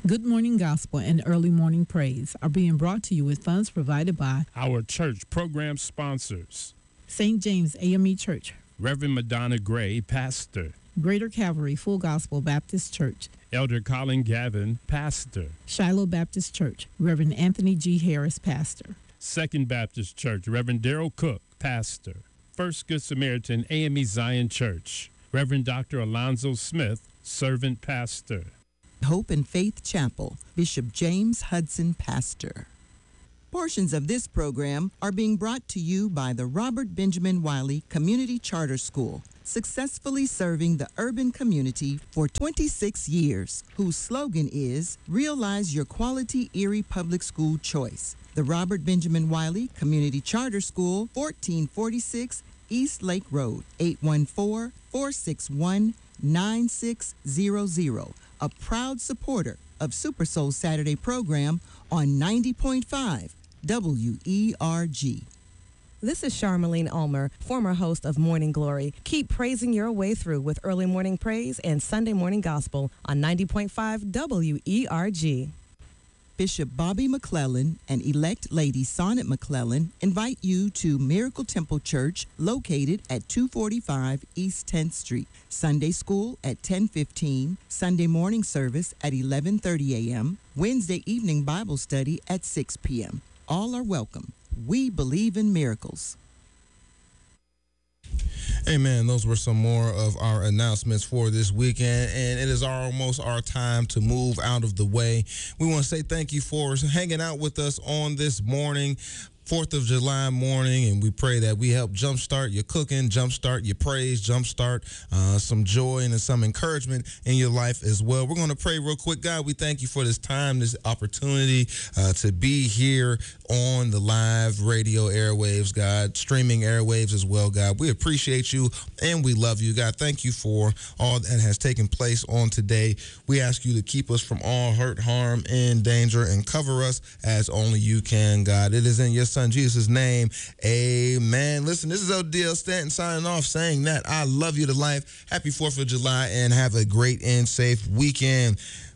Good Morning Gospel and Early Morning Praise are being brought to you with funds provided by our church program sponsors: St. James AME Church, Reverend Madonna Gray, pastor; Greater Calvary Full Gospel Baptist Church, Elder Colin Gavin, pastor; Shiloh Baptist Church, Reverend Anthony G. Harris, pastor; Second Baptist Church, Reverend Darrell Cook, pastor; First Good Samaritan AME Zion Church, Reverend Dr. Alonzo Smith, servant pastor; Hope and Faith Chapel, Bishop James Hudson, pastor. Portions of this program are being brought to you by the Robert Benjamin Wiley Community Charter School, successfully serving the urban community for 26 years, whose slogan is Realize Your Quality Erie Public School Choice. The Robert Benjamin Wiley Community Charter School, 1446 East Lake Road, 814-461-9600. A proud supporter of Super Soul Saturday program on 90.5 WERG. This is Charmaline Ulmer, former host of Morning Glory. Keep praising your way through with early morning praise and Sunday morning gospel on 90.5 WERG. Bishop Bobby McClellan and elect Lady Sonnet McClellan invite you to Miracle Temple Church, located at 245 East 10th Street. Sunday school at 10:15, Sunday morning service at 11:30 a.m., Wednesday evening Bible study at 6 p.m. All are welcome. We believe in miracles. Amen. Those were some more of our announcements for this weekend, and it is almost our time to move out of the way. We want to say thank you for hanging out with us on this morning, 4th of July morning, and we pray that we help jumpstart your cooking, jumpstart your praise, jumpstart some joy and some encouragement in your life as well. We're going to pray real quick. God, we thank you for this time, this opportunity to be here on the live radio airwaves, God, streaming airwaves as well, God. We appreciate you and we love you, God. Thank you for all that has taken place on today. We ask you to keep us from all hurt, harm, and danger, and cover us as only you can, God. It is in your Son Jesus' name, amen. Listen, this is ODL Stanton signing off, saying that I love you to life. Happy 4th of July and have a great and safe weekend.